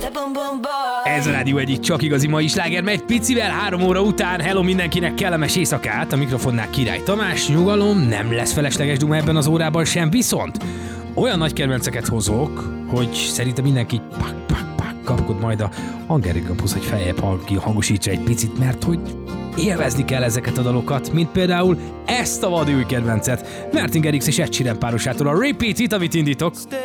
Ez a rádió egyik csak igazi mai sláger, megy picivel 3 óra után. Hello mindenkinek, kellemes éjszakát. A mikrofonnál Király Tamás, nyugalom, nem lesz felesleges duma ebben az órában sem, viszont olyan nagy kedvenceket hozok, hogy szerintem mindenki kapkod majd a Hangerikapusz, hogy feljebb hangosítsa egy picit, mert hogy élvezni kell ezeket a dalokat, mint például ezt a vadi új kedvencet, Martin Garrix és Ed Sheeran párosától, a Repeat It, amit indítok.